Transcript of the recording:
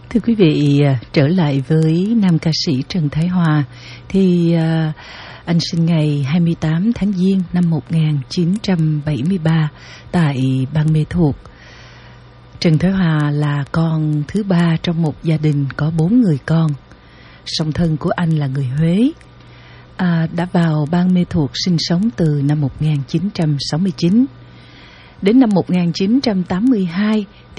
Thưa quý vị, trở lại với nam ca sĩ Trần Thái Hòa thì anh sinh ngày 28 tháng Giêng năm 1973 tại bang Mê Thuộc. Trần Thái Hòa là con thứ ba trong một gia đình có 4 người con. Song thân của anh là người Huế, đã vào bang Mê Thuộc sinh sống từ năm 1969. Đến năm 1982